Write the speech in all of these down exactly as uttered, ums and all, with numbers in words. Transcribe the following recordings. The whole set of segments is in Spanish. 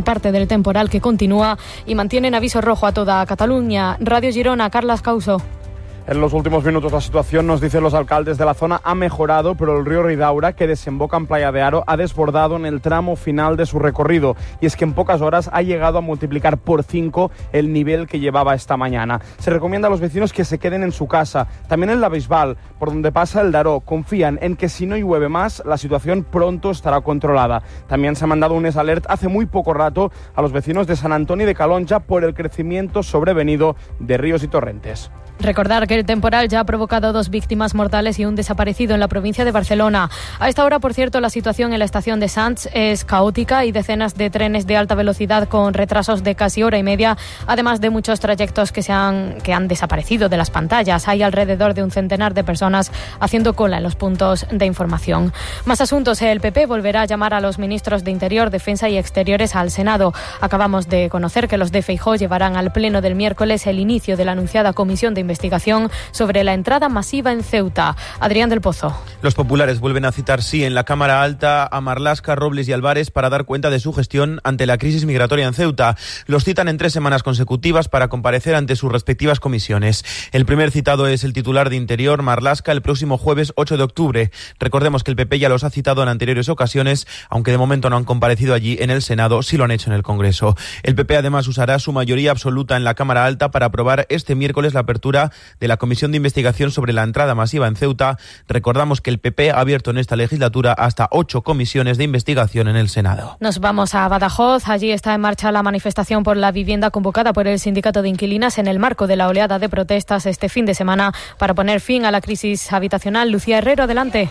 parte del temporal que continúa y mantienen aviso rojo a toda Cataluña. Radio Girona, Carlas Causo. En los últimos minutos la situación, nos dicen los alcaldes de la zona, ha mejorado, pero el río Ridaura, que desemboca en Playa de Aro, ha desbordado en el tramo final de su recorrido. Y es que en pocas horas ha llegado a multiplicar por cinco el nivel que llevaba esta mañana. Se recomienda a los vecinos que se queden en su casa. También en la Bisbal, por donde pasa el Daró, confían en que si no llueve más, la situación pronto estará controlada. También se ha mandado un alert hace muy poco rato a los vecinos de San Antoni de Calonja por el crecimiento sobrevenido de ríos y torrentes. Recordar que el temporal ya ha provocado dos víctimas mortales y un desaparecido en la provincia de Barcelona. A esta hora, por cierto, la situación en la estación de Sants es caótica y decenas de trenes de alta velocidad con retrasos de casi hora y media, además de muchos trayectos que, se han, que han desaparecido de las pantallas. Hay alrededor de un centenar de personas haciendo cola en los puntos de información. Más asuntos. El P P volverá a llamar a los ministros de Interior, Defensa y Exteriores al Senado. Acabamos de conocer que los de Feijóo llevarán al pleno del miércoles el inicio de la anunciada comisión de investigación sobre la entrada masiva en Ceuta. Adrián del Pozo. Los populares vuelven a citar, sí, en la Cámara Alta a Marlaska, Robles y Álvarez para dar cuenta de su gestión ante la crisis migratoria en Ceuta. Los citan en tres semanas consecutivas para comparecer ante sus respectivas comisiones. El primer citado es el titular de Interior, Marlaska, el próximo jueves ocho de octubre. Recordemos que el P P ya los ha citado en anteriores ocasiones, aunque de momento no han comparecido allí en el Senado, sí lo han hecho en el Congreso. El P P además usará su mayoría absoluta en la Cámara Alta para aprobar este miércoles la apertura de la Comisión de Investigación sobre la entrada masiva en Ceuta. Recordamos que el P P ha abierto en esta legislatura hasta ocho comisiones de investigación en el Senado. Nos vamos a Badajoz. Allí está en marcha la manifestación por la vivienda convocada por el Sindicato de Inquilinas en el marco de la oleada de protestas este fin de semana para poner fin a la crisis habitacional. Lucía Herrero, adelante.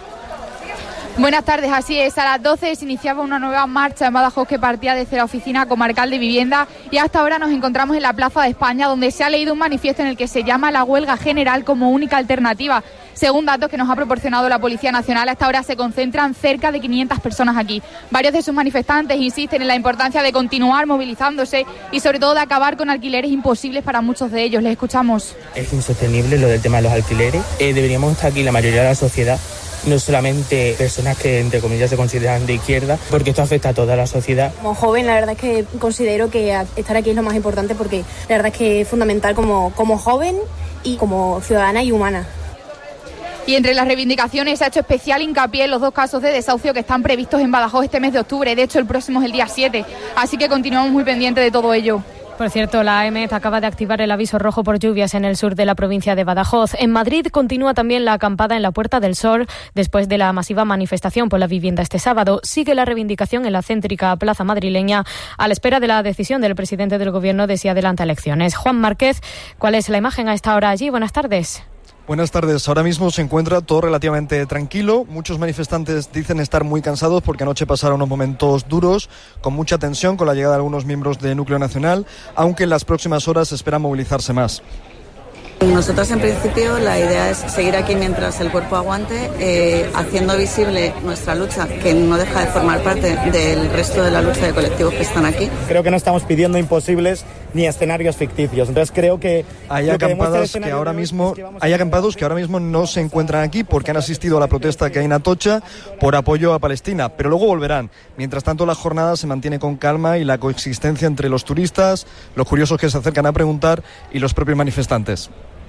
Buenas tardes, así es. A las doce se iniciaba una nueva marcha en Badajoz que partía desde la Oficina Comarcal de Vivienda y hasta ahora nos encontramos en la Plaza de España, donde se ha leído un manifiesto en el que se llama la huelga general como única alternativa. Según datos que nos ha proporcionado la Policía Nacional, a esta hora se concentran cerca de quinientas personas aquí. Varios de sus manifestantes insisten en la importancia de continuar movilizándose y sobre todo de acabar con alquileres imposibles para muchos de ellos. Les escuchamos. Es insostenible lo del tema de los alquileres. Eh, deberíamos estar aquí la mayoría de la sociedad, no solamente personas que entre comillas se consideran de izquierda, porque esto afecta a toda la sociedad. Como joven, la verdad es que considero que estar aquí es lo más importante, porque la verdad es que es fundamental como, como joven y como ciudadana y humana. Y entre las reivindicaciones se ha hecho especial hincapié en los dos casos de desahucio que están previstos en Badajoz este mes de octubre. De hecho, el próximo es el día siete, así que continuamos muy pendientes de todo ello. Por cierto, la A E M E T acaba de activar el aviso rojo por lluvias en el sur de la provincia de Badajoz. En Madrid continúa también la acampada en la Puerta del Sol después de la masiva manifestación por la vivienda este sábado. Sigue la reivindicación en la céntrica plaza madrileña a la espera de la decisión del presidente del Gobierno de si adelanta elecciones. Juan Márquez, ¿cuál es la imagen a esta hora allí? Buenas tardes. Buenas tardes. Ahora mismo se encuentra todo relativamente tranquilo. Muchos manifestantes dicen estar muy cansados porque anoche pasaron unos momentos duros, con mucha tensión, con la llegada de algunos miembros de Núcleo Nacional, aunque en las próximas horas se espera movilizarse más. Nosotros, en principio, la idea es seguir aquí mientras el cuerpo aguante, eh, haciendo visible nuestra lucha, que no deja de formar parte del resto de la lucha de colectivos que están aquí. Creo que no estamos pidiendo imposibles ni escenarios ficticios. Entonces creo que hay acampadas que ahora mismo hay acampados que ahora mismo no se encuentran aquí porque han asistido a la protesta que hay en Atocha por apoyo a Palestina, pero luego volverán. Mientras tanto, la jornada se mantiene con calma y la coexistencia entre los turistas, los curiosos que se acercan a preguntar y los propios manifestantes.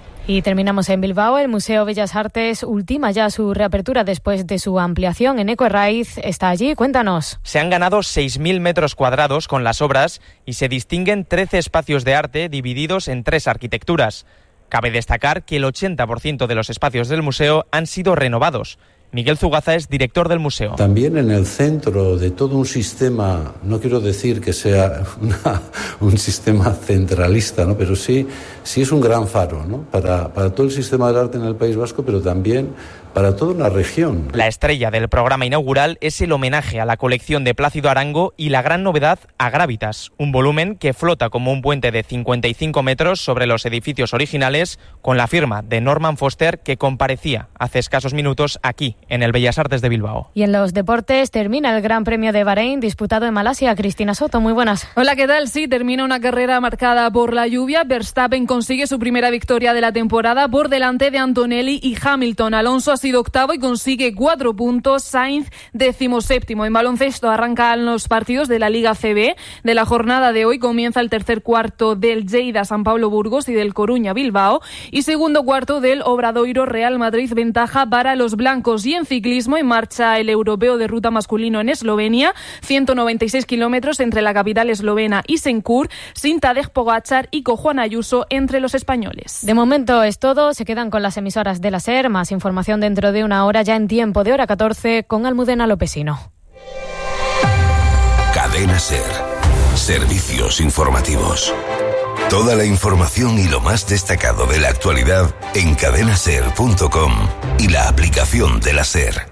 Y terminamos en Bilbao. El Museo Bellas Artes ultima ya su reapertura después de su ampliación. Eneco Herraiz está allí. Cuéntanos. Se han ganado seis mil metros cuadrados con las obras y se distinguen trece espacios de arte divididos en tres arquitecturas. Cabe destacar que el ochenta por ciento de los espacios del museo han sido renovados. Miguel Zugaza es director del museo. También en el centro de todo un sistema, no quiero decir que sea una, un sistema centralista, ¿no? Pero sí, sí es un gran faro, ¿no? Para, para todo el sistema del arte en el País Vasco, pero también para toda una región. La estrella del programa inaugural es el homenaje a la colección de Plácido Arango y la gran novedad a Grávitas, un volumen que flota como un puente de cincuenta y cinco metros sobre los edificios originales, con la firma de Norman Foster, que comparecía hace escasos minutos aquí en el Bellas Artes de Bilbao. Y en los deportes termina el Gran Premio de Bahrein disputado en Malasia. Cristina Soto, muy buenas. Hola, ¿qué tal? Sí, termina una carrera marcada por la lluvia. Verstappen consigue su primera victoria de la temporada por delante de Antonelli y Hamilton. Alonso ha sido octavo y consigue cuatro puntos. Sainz decimoséptimo. En baloncesto arrancan los partidos de la Liga C B. De la jornada de hoy comienza el tercer cuarto del Lleida San Pablo Burgos y del Coruña Bilbao. Y segundo cuarto del Obradoiro Real Madrid, ventaja para los blancos. Y en ciclismo en marcha el europeo de ruta masculino en Eslovenia, ciento noventa y seis kilómetros entre la capital eslovena y Senkur, sin Tadej Pogačar y con Juan Ayuso entre los españoles. De momento es todo, se quedan con las emisoras de la SER, más información dentro de una hora ya en tiempo de hora catorce con Almudena Lopesino. Cadena SER, servicios informativos. Toda la información y lo más destacado de la actualidad en cadena ser punto com y la aplicación de la SER.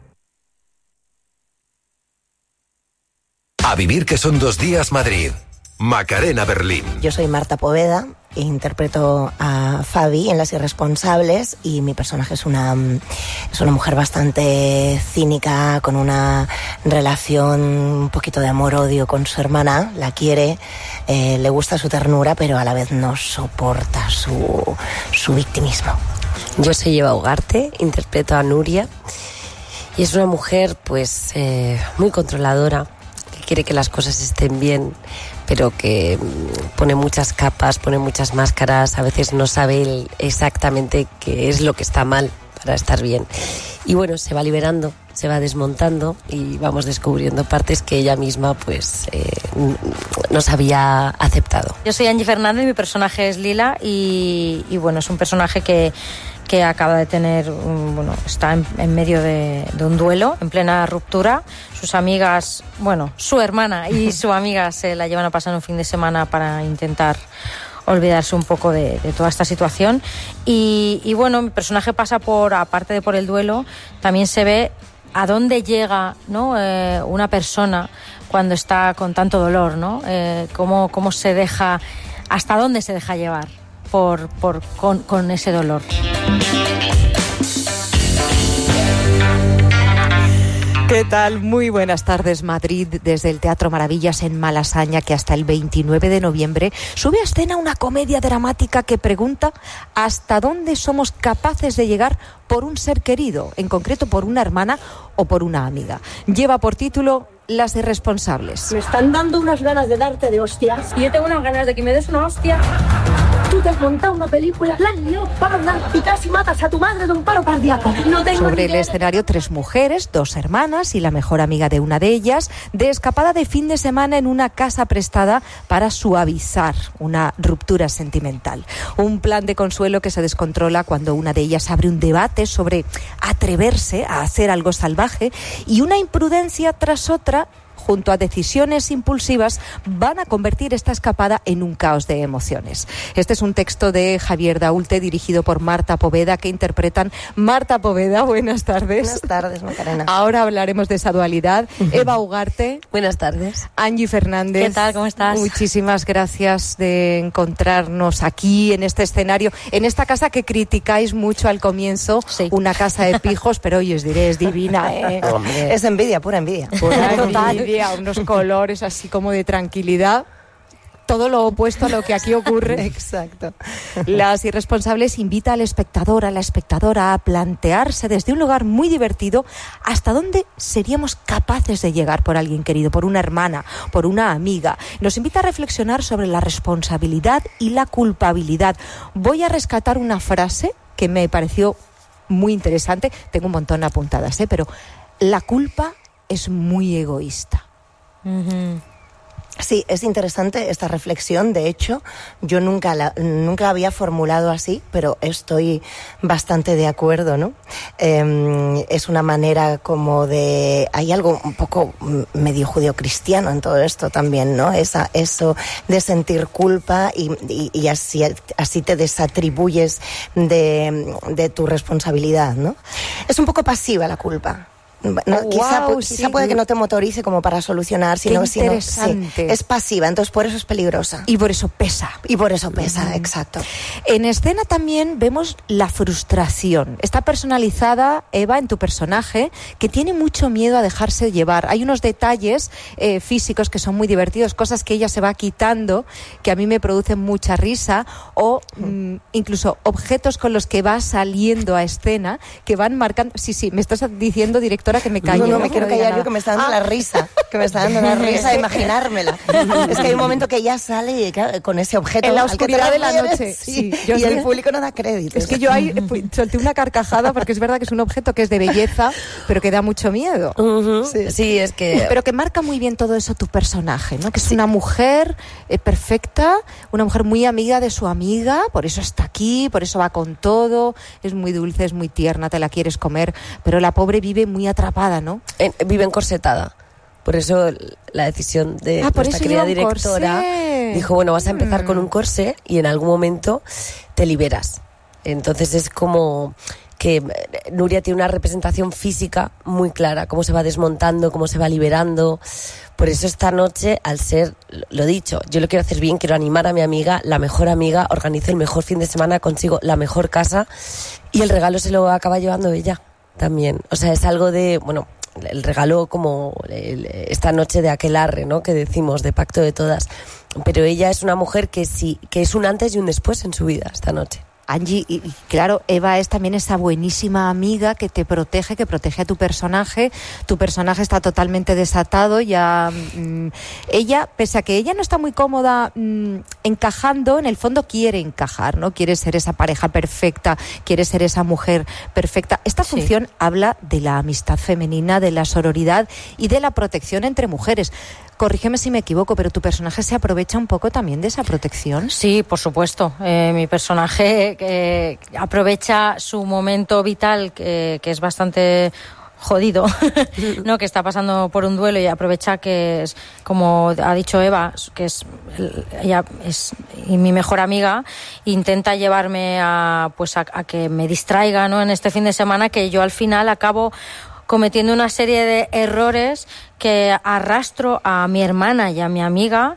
A vivir que son dos días Madrid. Macarena Berlín. Yo soy Marta Poveda e interpreto a Fabi en Las Irresponsables y mi personaje es una, es una mujer bastante cínica, con una relación un poquito de amor-odio con su hermana. La quiere, eh, le gusta su ternura, pero a la vez no soporta su, su victimismo. Yo soy Eva Ugarte, interpreto a Nuria y es una mujer pues eh, muy controladora, que quiere que las cosas estén bien, pero que pone muchas capas, pone muchas máscaras, a veces no sabe exactamente qué es lo que está mal para estar bien. Y bueno, se va liberando, se va desmontando y vamos descubriendo partes que ella misma pues eh, nos había aceptado. Yo soy Angie Fernández, mi personaje es Lila y, y bueno, es un personaje que que acaba de tener, bueno, está en, en medio de, de un duelo, en plena ruptura. Sus amigas, bueno, su hermana y su amiga se la llevan a pasar un fin de semana para intentar olvidarse un poco de, de toda esta situación. Y, y bueno, mi personaje pasa por, aparte de por el duelo, también se ve a dónde llega, ¿no? eh, una persona cuando está con tanto dolor, ¿no? Eh, cómo, cómo se deja, hasta dónde se deja llevar por, por con, con ese dolor. ¿Qué tal? Muy buenas tardes, Madrid. Desde el Teatro Maravillas en Malasaña, que hasta el veintinueve de noviembre sube a escena una comedia dramática que pregunta hasta dónde somos capaces de llegar por un ser querido, en concreto por una hermana o por una amiga. Lleva por título Las Irresponsables. Me están dando unas ganas de darte de hostias. Y yo tengo unas ganas de que me des una hostia. Tú te has montado una película, la leoparda, y casi matas a tu madre de un paro cardíaco. No tengo Sobre el escenario, tres mujeres, dos hermanas y la mejor amiga de una de ellas, de escapada de fin de semana en una casa prestada para suavizar una ruptura sentimental. Un plan de consuelo que se descontrola cuando una de ellas abre un debate sobre atreverse a hacer algo salvaje y una imprudencia tras otra, junto a decisiones impulsivas, van a convertir esta escapada en un caos de emociones. Este es un texto de Javier Daulte, dirigido por Marta Poveda, que interpretan Marta Poveda. Buenas tardes. Buenas tardes, Macarena. Ahora hablaremos de esa dualidad. Eva Ugarte. Buenas tardes. Angie Fernández. ¿Qué tal? ¿Cómo estás? Muchísimas gracias de encontrarnos aquí, en este escenario, en esta casa que criticáis mucho al comienzo, sí. Una casa de pijos, pero hoy os diré, es divina, ¿eh? Es envidia, pura envidia. Pura envidia. Unos colores así como de tranquilidad, todo lo opuesto a lo que aquí ocurre. Exacto. Las Irresponsables invita al espectador, a la espectadora, a plantearse desde un lugar muy divertido hasta dónde seríamos capaces de llegar por alguien querido, por una hermana, por una amiga. Nos invita a reflexionar sobre la responsabilidad y la culpabilidad. Voy a rescatar una frase que me pareció muy interesante, tengo un montón apuntadas, ¿eh? Pero la culpa es muy egoísta. Uh-huh. Sí, es interesante esta reflexión. De hecho, yo nunca la, nunca la había formulado así, pero estoy bastante de acuerdo, ¿no? Eh, es una manera como de... Hay algo un poco medio judeocristiano en todo esto también, ¿no? Esa, eso de sentir culpa y, y, y así, así te desatribuyes de, de tu responsabilidad, ¿no? Es un poco pasiva la culpa. No, oh, quizá, wow, quizá sí. puede que no te motorice como para solucionar, sino, Qué interesante. sino sí, es pasiva, entonces por eso es peligrosa. Y por eso pesa. Y por eso pesa, uh-huh. exacto. En escena también vemos la frustración. Está personalizada, Eva, en tu personaje, que tiene mucho miedo a dejarse llevar. Hay unos detalles eh, físicos que son muy divertidos, cosas que ella se va quitando, que a mí me producen mucha risa, o mm, incluso objetos con los que va saliendo a escena, que van marcando... Sí, sí, me estás diciendo, directora, que me callo. No, no, me quiero callar yo, que me está dando ah. la risa, que me está dando la risa de imaginármela. Es que hay un momento que ella sale y, claro, con ese objeto en la oscuridad de la noche, sí, sí, yo y sé. El público no da crédito. Es que yo ahí solté una carcajada porque es verdad que es un objeto que es de belleza, pero que da mucho miedo. Uh-huh. Sí. sí, es que... Pero que marca muy bien todo eso tu personaje, ¿no? Que es sí. una mujer eh, perfecta, una mujer muy amiga de su amiga, por eso está aquí, por eso va con todo, es muy dulce, es muy tierna, te la quieres comer, pero la pobre vive muy atrapada, ¿no? En, vive encorsetada. Por eso la decisión de ah, nuestra querida directora corsé. dijo, bueno, vas a empezar mm. con un corsé y en algún momento te liberas. Entonces es como que Nuria tiene una representación física muy clara, cómo se va desmontando, cómo se va liberando. Por eso esta noche, al ser, lo dicho, yo lo quiero hacer bien, quiero animar a mi amiga, la mejor amiga, organizo el mejor fin de semana, consigo la mejor casa y el regalo se lo acaba llevando ella también. O sea, es algo de, bueno, el regalo como el, esta noche de aquelarre, ¿no? Que decimos, de pacto de todas. Pero ella es una mujer que sí, que es un antes y un después en su vida esta noche. Angie, y, y claro, Eva es también esa buenísima amiga que te protege, que protege a tu personaje. Tu personaje está totalmente desatado, ya mmm, ella, pese a que ella no está muy cómoda mmm, encajando, en el fondo quiere encajar, ¿no? Quiere ser esa pareja perfecta, quiere ser esa mujer perfecta. Esta sí. función habla de la amistad femenina, de la sororidad y de la protección entre mujeres. Corrígeme si me equivoco, pero tu personaje se aprovecha un poco también de esa protección. Sí, por supuesto. Eh, mi personaje eh, aprovecha su momento vital, que, que es bastante jodido, ¿no? Que está pasando por un duelo y aprovecha que es, como ha dicho Eva, que es ella es y mi mejor amiga, intenta llevarme a pues a, a que me distraiga, ¿no? En este fin de semana, que yo al final acabo cometiendo una serie de errores que arrastro a mi hermana y a mi amiga,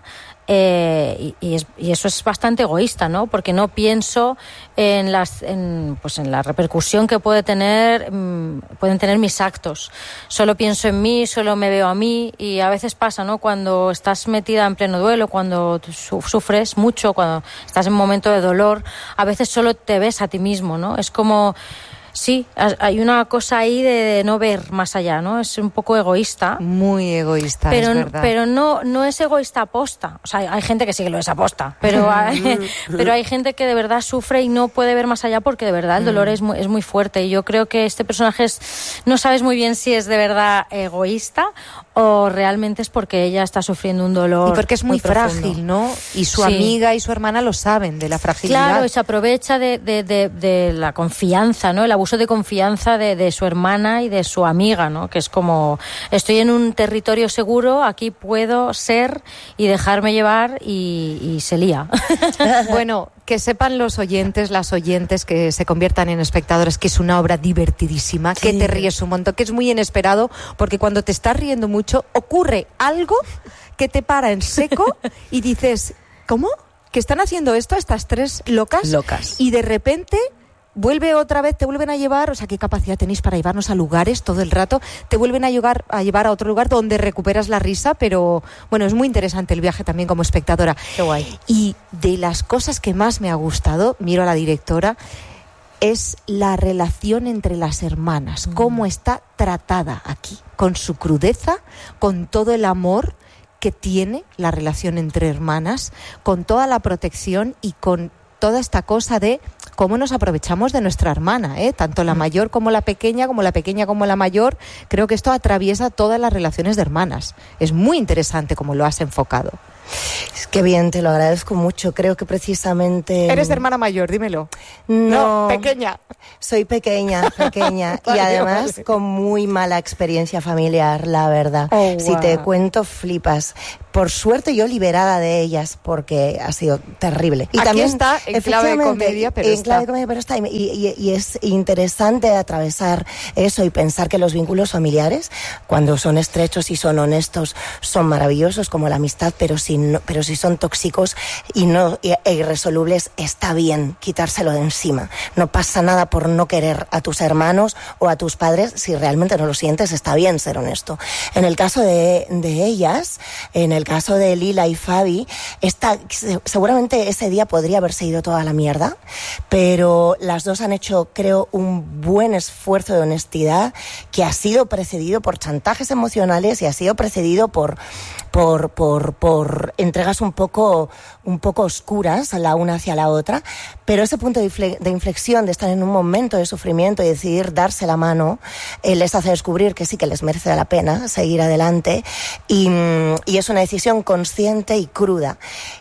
eh, y, y, es, y eso es bastante egoísta, ¿no? Porque no pienso en las, en, pues en la repercusión que puede tener, mmm, pueden tener mis actos. Solo pienso en mí, solo me veo a mí, y a veces pasa, ¿no? Cuando estás metida en pleno duelo, cuando su, sufres mucho, cuando estás en un momento de dolor, a veces solo te ves a ti mismo, ¿no? Es como... Sí, hay una cosa ahí de, de no ver más allá, ¿no? Es un poco egoísta. Muy egoísta, pero, es verdad. Pero no, no es egoísta aposta. O sea, hay, hay gente que sí que lo es aposta, pero hay, pero hay gente que de verdad sufre y no puede ver más allá porque de verdad el dolor es muy, es muy fuerte. Y yo creo que este personaje es, no sabes muy bien si es de verdad egoísta o realmente es porque ella está sufriendo un dolor. Y porque es muy, muy profundo. frágil, ¿no? Y su sí. amiga y su hermana lo saben, de la fragilidad. Claro, y se aprovecha de, de, de, de la confianza, ¿no? El abuso de confianza de, de su hermana y de su amiga, ¿no? Que es como, estoy en un territorio seguro, aquí puedo ser y dejarme llevar, y, y se lía. Bueno, que sepan los oyentes, las oyentes que se conviertan en espectadores, que es una obra divertidísima, sí. que te ríes un montón, que es muy inesperado, porque cuando te estás riendo mucho, ocurre algo que te para en seco y dices, ¿cómo? ¿Que están haciendo esto estas tres locas? Locas. Y de repente... vuelve otra vez, te vuelven a llevar, o sea, qué capacidad tenéis para llevarnos a lugares todo el rato, te vuelven a llevar, a llevar a otro lugar donde recuperas la risa, pero bueno, es muy interesante el viaje también como espectadora. Qué guay. Y de las cosas que más me ha gustado, miro a la directora, es la relación entre las hermanas, mm. cómo está tratada aquí, con su crudeza, con todo el amor que tiene la relación entre hermanas, con toda la protección y con toda esta cosa de cómo nos aprovechamos de nuestra hermana, ¿eh? Tanto la mayor como la pequeña, como la pequeña como la mayor. Creo que esto atraviesa todas las relaciones de hermanas. Es muy interesante cómo lo has enfocado. Es que bien, te lo agradezco mucho. Creo que precisamente... Eres hermana mayor, dímelo. No, no pequeña. Soy pequeña, pequeña. Y además vale. con muy mala experiencia familiar, la verdad. Oh, wow. Si te cuento, flipas. Por suerte yo liberada de ellas, porque ha sido terrible. Y Aquí también está en clave de comedia, pero en está. clave de comedia, pero está. Y, y, y es interesante atravesar eso y pensar que los vínculos familiares, cuando son estrechos y son honestos, son maravillosos, como la amistad, pero si no, pero si son tóxicos y no e irresolubles, está bien quitárselo de encima. No pasa nada por no querer a tus hermanos o a tus padres. Si realmente no lo sientes, está bien ser honesto. En el caso de, de ellas, en el caso de Lila y Fabi, esta, seguramente ese día podría haberse ido toda la mierda, pero las dos han hecho, creo, un buen esfuerzo de honestidad que ha sido precedido por chantajes emocionales y ha sido precedido por, por, por, por entregas un poco, un poco oscuras la una hacia la otra, pero ese punto de, infle, de inflexión de estar en un momento de sufrimiento y decidir darse la mano eh, les hace descubrir que sí que les merece la pena seguir adelante y, y es una decisión consciente y cruda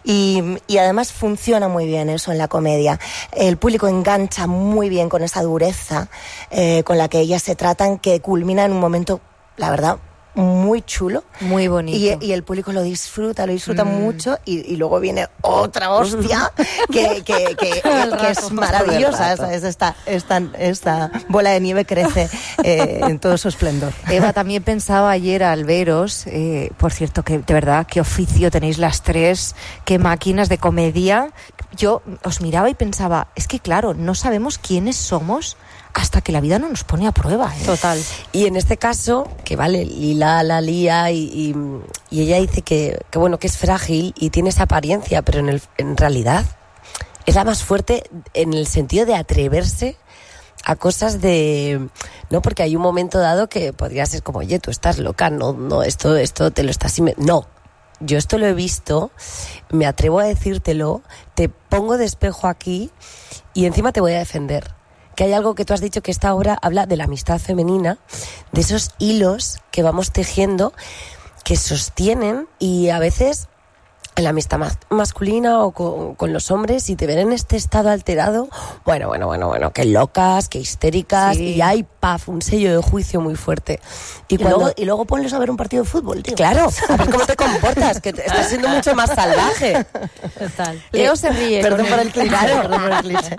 y, y además funciona muy bien eso en la comedia. El público engancha muy bien con esa dureza eh, con la que ellas se tratan, que culmina en un momento, la verdad, muy chulo, muy bonito, y, y el público lo disfruta, lo disfruta mm. mucho y, y luego viene otra hostia que, que, que, que es maravillosa. Es esta, esta, esta bola de nieve crece eh, en todo su esplendor. Eva, también pensaba ayer al veros, eh, por cierto, que de verdad, qué oficio tenéis las tres, qué máquinas de comedia. Yo os miraba y pensaba, es que claro, no sabemos quiénes somos hasta que la vida no nos pone a prueba, ¿eh? Total. Y en este caso, que vale, Lila la lía y, y, y ella dice que, que bueno, que es frágil y tiene esa apariencia, pero en, el, en realidad es la más fuerte en el sentido de atreverse a cosas de... No, porque hay un momento dado que podría ser como, oye, tú estás loca, no, no, esto, esto te lo estás... No, yo esto lo he visto, me atrevo a decírtelo, te pongo de espejo aquí y encima te voy a defender. Que hay algo que tú has dicho, que esta obra habla de la amistad femenina, de esos hilos que vamos tejiendo, que sostienen, y a veces en la amistad mas- masculina o con, con los hombres, si te ven en este estado alterado, bueno, bueno, bueno, bueno, qué locas, qué histéricas, sí. Y hay, paf, un sello de juicio muy fuerte. Y, y, cuando, luego, y luego ponles a ver un partido de fútbol, tío. Claro, a ver cómo te comportas, que te, estás siendo mucho más salvaje. Total. Leo se ríe. Perdón por el cliché. Perdón por el cliché.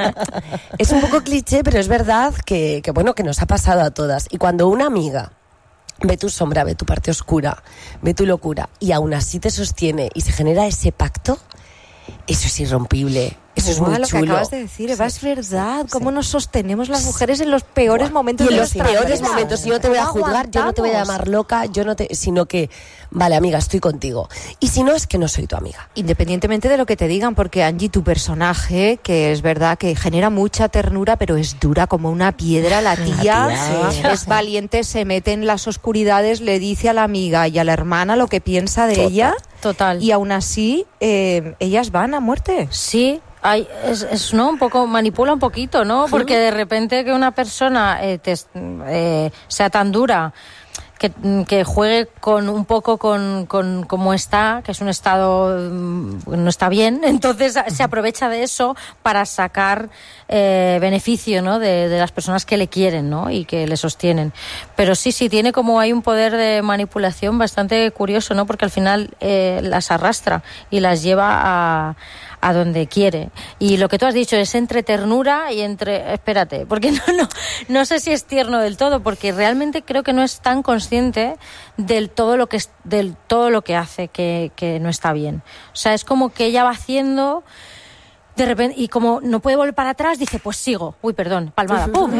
Es un poco cliché, pero es verdad que, que, bueno, que nos ha pasado a todas. Y cuando una amiga ve tu sombra, ve tu parte oscura, ve tu locura, y aún así te sostiene y se genera ese pacto, eso es irrompible. Eso es muy lo chulo. que acabas de decir, Eva, sí. Es verdad. Cómo sí. nos sostenemos las mujeres en los peores momentos y en de los nuestra peores vida. momentos. Yo no te voy a juzgar, yo no te voy a llamar loca, yo no te, sino que, vale, amiga, estoy contigo. Y si no, es que no soy tu amiga. Independientemente de lo que te digan, porque Angie, tu personaje, que es verdad que genera mucha ternura, pero es dura como una piedra, la tía, la tía. es valiente, se mete en las oscuridades, le dice a la amiga y a la hermana lo que piensa de Total. ella. Total. Y aún así, eh, ellas van a muerte. Sí. Hay, es, es no un poco manipula un poquito, ¿no? Porque de repente que una persona eh, te, eh, sea tan dura, que, que juegue con un poco con, con cómo está, que es un estado no está bien, entonces se aprovecha de eso para sacar eh, beneficio, ¿no? De, de las personas que le quieren, ¿no? Y que le sostienen. Pero sí, sí tiene como hay un poder de manipulación bastante curioso, ¿no? Porque al final eh, las arrastra y las lleva a a donde quiere. Y lo que tú has dicho es entre ternura y entre... Espérate, porque no, no, no sé si es tierno del todo, porque realmente creo que no es tan consciente del todo lo que, es, del todo lo que hace que, que no está bien. O sea, es como que ella va haciendo... De repente, y como no puede volver para atrás, dice, pues sigo. Uy, perdón, palmada. ¡Pum!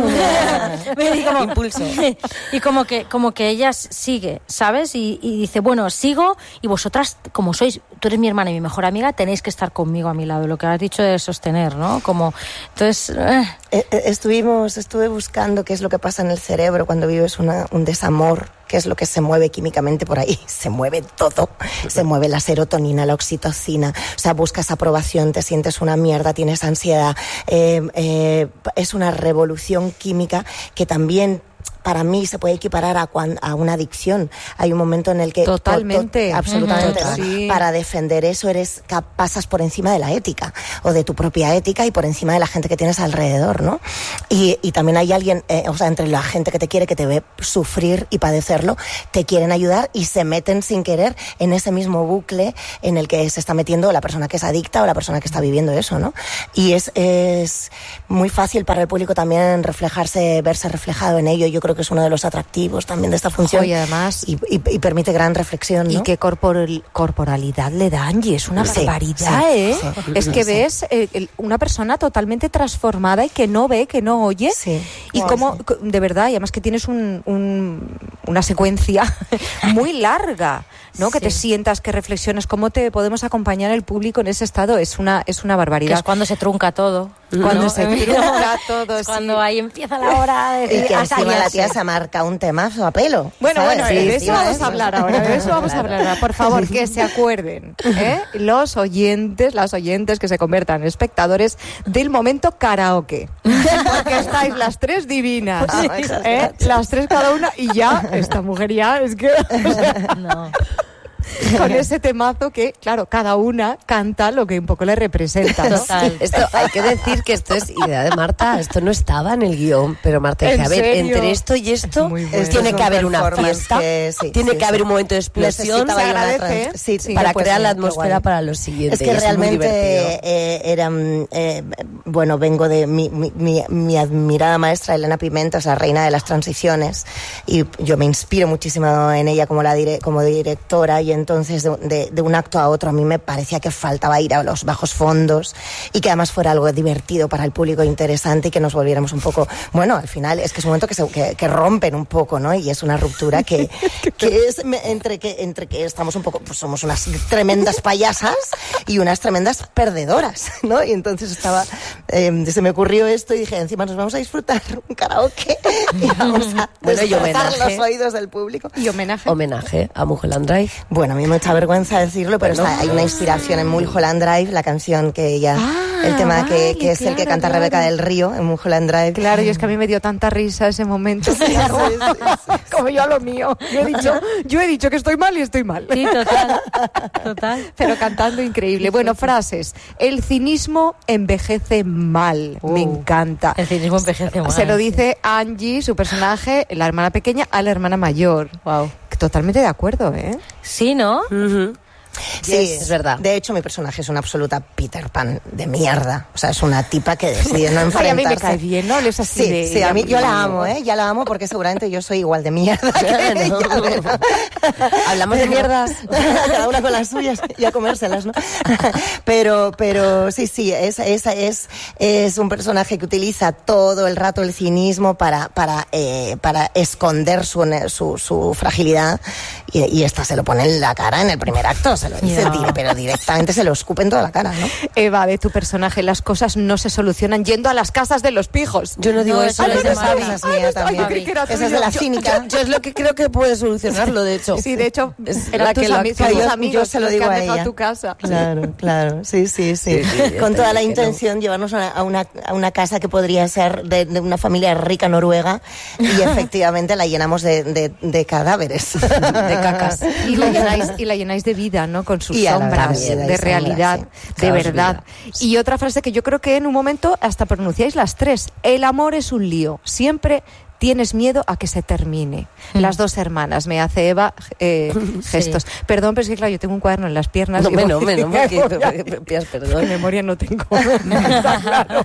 y como, impulso. Y como que, como que ella sigue, ¿sabes? Y, y dice, bueno, sigo, y vosotras, como sois, tú eres mi hermana y mi mejor amiga, tenéis que estar conmigo a mi lado. Lo que has dicho de sostener, ¿no? Como, entonces... Eh. Estuvimos, estuve buscando qué es lo que pasa en el cerebro cuando vives una, un desamor, qué es lo que se mueve químicamente por ahí. Se mueve todo. Se mueve la serotonina, la oxitocina. O sea, buscas aprobación, te sientes una mierda, tienes ansiedad. Eh, eh, es una revolución química que también para mí se puede equiparar a, cuan, a una adicción. Hay un momento en el que totalmente, to, to, absolutamente, uh-huh, sí. para defender eso eres pasas por encima de la ética o de tu propia ética y por encima de la gente que tienes alrededor, ¿no? Y, y también hay alguien, eh, o sea, entre la gente que te quiere, que te ve sufrir y padecerlo, te quieren ayudar y se meten sin querer en ese mismo bucle en el que se está metiendo la persona que es adicta o la persona que está viviendo eso, ¿no? Y es, es muy fácil para el público también reflejarse, verse reflejado en ello. Yo creo que es uno de los atractivos también de esta función. Y además y, y, y permite gran reflexión, ¿no? Y qué corporal, corporalidad le da Angie, es una sí, barbaridad, sí, ¿eh? sí, es que sí. ves eh, una persona totalmente transformada y que no ve, que no oye, sí. y wow, como, sí. de verdad, y además que tienes un, un, una secuencia muy larga, ¿no? Sí. Que te sientas, que reflexiones, cómo te podemos acompañar el público en ese estado, es una, es una barbaridad. Que es cuando se trunca todo. Cuando ¿no? se trunca todo, es sí. Cuando ahí empieza la hora de decir, y que encima la tía se marca un temazo a pelo. Bueno, ¿sabes? bueno, sí, de eso sí, vamos eso. a hablar ahora, de eso vamos a hablar ahora. Por favor, que se acuerden, ¿eh? Los oyentes, las oyentes que se conviertan en espectadores del momento karaoke. Porque estáis las tres divinas, ¿eh? Las tres cada una, y ya, esta mujer ya es que... O sea, no. Con ese temazo que, claro, cada una canta lo que un poco le representa, ¿no? Total. Esto, hay que decir que esto es idea de Marta, esto no estaba en el guión, pero Marta dice, a ver, serio? entre esto y esto, bueno. tiene que haber una fiesta, que, sí, tiene sí, que sí. haber un momento de explosión, Se agradece, trans... sí, sí, para pues crear sí, la atmósfera para lo siguiente. Es que es realmente eh, era, eh, bueno, vengo de mi, mi, mi, mi admirada maestra Elena Pimenta, esa reina de las transiciones, y yo me inspiro muchísimo en ella como, la dire, como directora, y entonces de, de De, de un acto a otro a mí me parecía que faltaba ir a los bajos fondos y que además fuera algo divertido para el público, interesante, y que nos volviéramos un poco, bueno, al final es que es un momento que, se, que, que rompen un poco, ¿no? Y es una ruptura que, que es entre que entre que estamos un poco, pues somos unas tremendas payasas y unas tremendas perdedoras, ¿no? Y entonces estaba, eh, se me ocurrió esto y dije, encima nos vamos a disfrutar un karaoke y vamos a bueno, y destrozar homenaje, los oídos del público. Y homenaje. Homenaje a Mulholland Drive. Bueno, a mí me echa vergüenza decirlo, pero bueno, está, hay una inspiración en Mulholland Drive, la canción que ella, ah, el tema vale, que, que es claro, el que canta claro. Rebeca del Río en Mulholland Drive. Claro, y es que a mí me dio tanta risa ese momento. Sí, sí, sí, como yo a lo mío. Yo he dicho, yo he dicho que estoy mal y estoy mal. Sí, total. Total. Pero cantando increíble. Bueno, frases. El cinismo envejece mal. Uh, me encanta. El cinismo envejece mal. Se lo dice Angie, su personaje, la hermana pequeña, a la hermana mayor. Wow. Totalmente de acuerdo, ¿eh? Sí, ¿no? Uh-huh. Sí, yes, es verdad. De hecho, mi personaje es una absoluta Peter Pan de mierda. O sea, es una tipa que decide no enfrentarse. Ay, a mí me cae bien, ¿no? Es así sí, de... sí, a mí yo la amo, ¿eh? Ya la amo porque seguramente yo soy igual de mierda que ella, ¿no? Hablamos de mierdas. Cada una con las suyas y a comérselas, ¿no? Pero, pero sí, sí, es, es, es, es un personaje que utiliza todo el rato el cinismo para, para, eh, para esconder su, su, su fragilidad, y, y esta se lo pone en la cara en el primer acto. Se lo dice, yeah. pero directamente se lo escupe en toda la cara, ¿no? Eva, de tu personaje, las cosas no se solucionan yendo a las casas de los pijos. Yo no digo no, eso, eso es de Mavi. Esa es mía también. Esa es de la cínica. Yo, yo es lo que creo que puede solucionarlo, de hecho. Sí, de hecho, es eran la tus, que ami la, tus yo, amigos yo se lo digo que han a dejado ella. tu casa. Claro, claro, sí, sí, sí. sí, sí Con toda la que intención no. llevarnos a una, a una casa que podría ser de, de una familia rica noruega, y efectivamente la llenamos de, de, de cadáveres, de cacas. Y la llenáis, y la llenáis de vida, ¿no? Con sus Y sombras, también, de realidad, sombras, sí. de Claro, verdad. Y otra frase que yo creo que en un momento hasta pronunciáis las tres. El amor es un lío. Siempre tienes miedo a que se termine. Mm. Las dos hermanas, me hace Eva eh, gestos. Sí. Perdón, pero es que claro, yo tengo un cuaderno en las piernas. No, y menos, voy, menos, porque pidas perdón. De memoria no tengo. Está claro.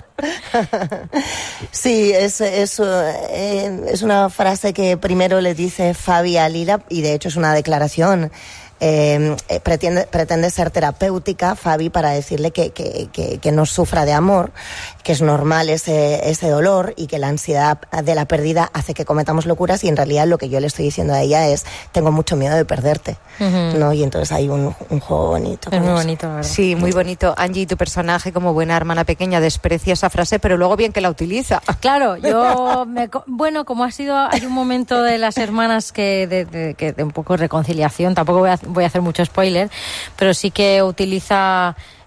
Sí, es, es, eh, es una frase que primero le dice Fabi a Lila, y de hecho es una declaración. Eh, eh, pretende, pretende ser terapéutica, Fabi, para decirle que, que, que, que no sufra de amor, que es normal ese, ese dolor, y que la ansiedad de la pérdida hace que cometamos locuras, y en realidad lo que yo le estoy diciendo a ella es: tengo mucho miedo de perderte, uh-huh. ¿no? Y entonces hay un, un juego bonito. Es muy eso. bonito, la verdad. Sí, muy bonito. Angie, tu personaje como buena hermana pequeña desprecia esa frase, pero luego bien que la utiliza. Claro, yo, me, bueno, como ha sido, hay un momento de las hermanas que de, de, de, de un poco reconciliación, tampoco voy a voy a hacer mucho spoiler, pero sí que utiliza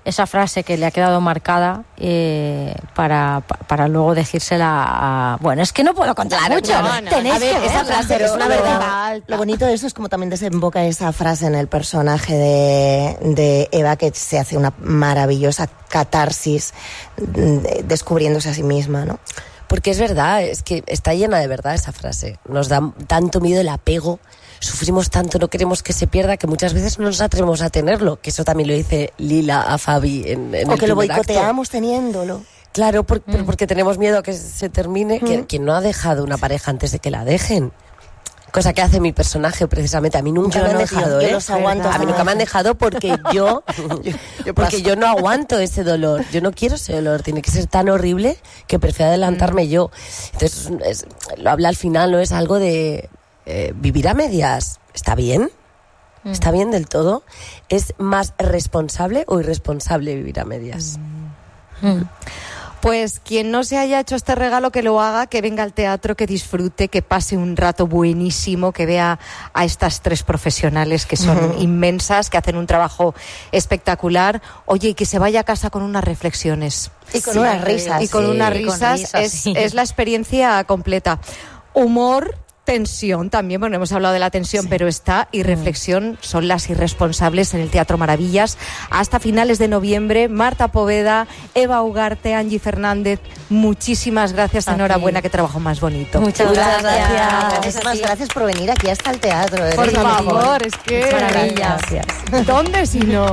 esa frase que le ha quedado marcada eh, para, para luego decírsela a... Bueno, es que no puedo contar claro, mucho. No, no, Tenéis a ver, que esa frase pero es una verdad. Lo bonito de eso es como también desemboca esa frase en el personaje de, de Eva, que se hace una maravillosa catarsis de, descubriéndose a sí misma, ¿no? Porque es verdad, es que está llena de verdad esa frase. Nos da tanto miedo el apego, sufrimos tanto, no queremos que se pierda, que muchas veces no nos atrevemos a tenerlo, que eso también lo dice Lila a Fabi en, en o el que lo boicoteamos acto. teniéndolo. Claro, por, mm. porque tenemos miedo a que se termine, mm. que quien no ha dejado una pareja antes de que la dejen. Cosa que hace mi personaje precisamente. A mí nunca yo me han no, dejado, yo ¿eh? los aguanto. A mí nunca me han dejado porque yo, yo, yo porque yo no aguanto ese dolor. Yo no quiero ese dolor. Tiene que ser tan horrible que prefiero adelantarme mm. yo. Entonces, es, lo habla al final, ¿no? Es algo de eh, vivir a medias. ¿Está bien? Mm. ¿Está bien del todo? ¿Es más responsable o irresponsable vivir a medias? Mm. Mm. Pues quien no se haya hecho este regalo, que lo haga, que venga al teatro, que disfrute, que pase un rato buenísimo, que vea a estas tres profesionales que son uh-huh. inmensas, que hacen un trabajo espectacular. Oye, y que se vaya a casa con unas reflexiones. Y con sí, unas risas. Y con sí, unas risas, con risas es, sí. es la experiencia completa. Humor, tensión también, bueno, hemos hablado de la tensión, sí. pero esta y reflexión mm. son las irresponsables en el Teatro Maravillas hasta finales de noviembre. Marta Poveda, Eva Ugarte, Angie Fernández, muchísimas gracias, enhorabuena, qué trabajo más bonito. Muchas, Muchas gracias. gracias. Muchísimas gracias por venir aquí hasta el teatro. Por favor, es que maravilla. ¿Dónde si no?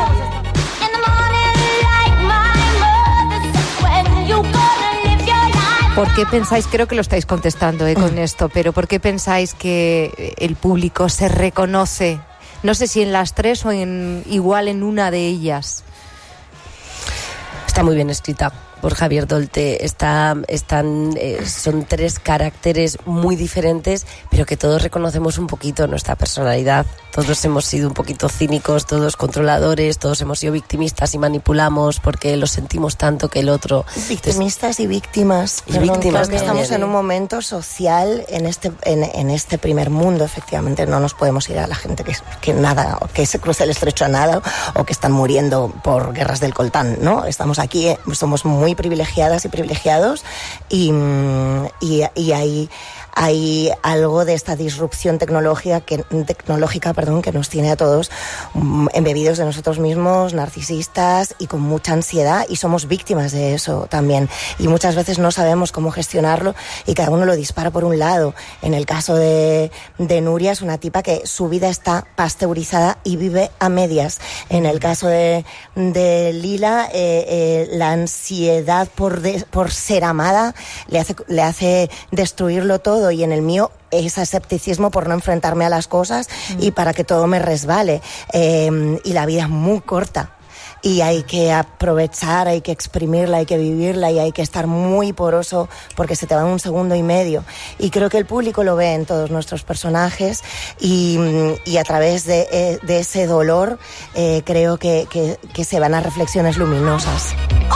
¿Por qué pensáis, creo que lo estáis contestando eh, con esto, pero por qué pensáis que el público se reconoce, no sé si en las tres o en igual en una de ellas? Está muy bien escrita por Javier Dolte. Está, están, eh, son tres caracteres muy diferentes, pero que todos reconocemos un poquito nuestra personalidad. Todos hemos sido un poquito cínicos, todos controladores, todos hemos sido victimistas y manipulamos porque lo sentimos tanto que el otro... Victimistas y víctimas. Y víctimas también. Estamos en un momento social en este, en, en este primer mundo, efectivamente. No nos podemos ir a la gente que, que nada, que se cruza el estrecho a nada o que están muriendo por guerras del coltán, ¿no? Estamos aquí, somos muy privilegiadas y privilegiados y, y, y hay... hay algo de esta disrupción tecnológica que, tecnológica perdón, que nos tiene a todos um, embebidos de nosotros mismos, narcisistas y con mucha ansiedad, y somos víctimas de eso también. Y muchas veces no sabemos cómo gestionarlo y cada uno lo dispara por un lado. En el caso de, de Nuria es una tipa que su vida está pasteurizada y vive a medias. En el caso de, de Lila, eh, eh, la ansiedad por, de, por ser amada le hace, le hace destruirlo todo. Y en el mío ese escepticismo por no enfrentarme a las cosas mm. y para que todo me resbale. Eh, y la vida es muy corta y hay que aprovechar, hay que exprimirla, hay que vivirla y hay que estar muy poroso porque se te va en un segundo y medio. Y creo que el público lo ve en todos nuestros personajes y, y a través de, de ese dolor eh, creo que, que, que se van a reflexiones luminosas.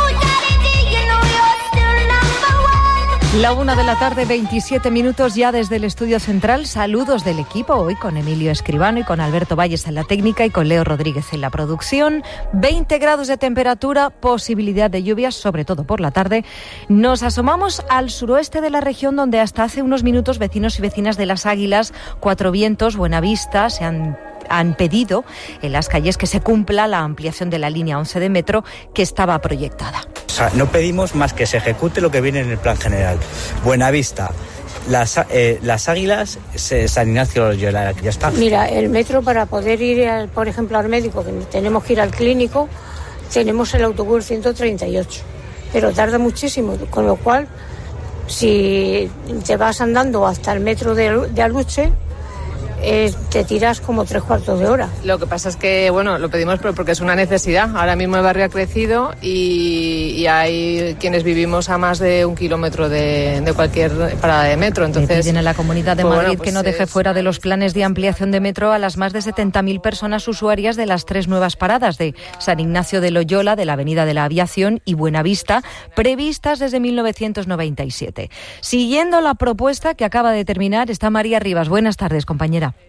La una de la tarde, veintisiete minutos ya desde el estudio central. Saludos del equipo, hoy con Emilio Escribano y con Alberto Valles en la técnica y con Leo Rodríguez en la producción. veinte grados de temperatura, posibilidad de lluvias, sobre todo por la tarde. Nos asomamos al suroeste de la región, donde hasta hace unos minutos vecinos y vecinas de Las Águilas, Cuatro Vientos, Buenavista se han han pedido en las calles que se cumpla la ampliación de la línea once de metro que estaba proyectada. O sea, no pedimos más que se ejecute lo que viene en el plan general. Buenavista, Las, eh, las Águilas, San Ignacio de Loyola, ya está. Mira, el metro para poder ir, al, por ejemplo, al médico, que tenemos que ir al clínico, tenemos el autobús ciento treinta y ocho, pero tarda muchísimo, con lo cual, si te vas andando hasta el metro de, de Aluche, Eh, te tiras como tres cuartos de hora. Lo que pasa es que, bueno, lo pedimos porque es una necesidad. Ahora mismo el barrio ha crecido y, y hay quienes vivimos a más de un kilómetro de, de cualquier parada de metro. Entonces, piden en la Comunidad de pues Madrid bueno, pues que no deje es... fuera de los planes de ampliación de metro a las más de setenta mil personas usuarias de las tres nuevas paradas de San Ignacio de Loyola, de la Avenida de la Aviación y Buenavista, previstas desde mil novecientos noventa y siete. Siguiendo la propuesta que acaba de terminar está María Rivas. Buenas tardes, compañera.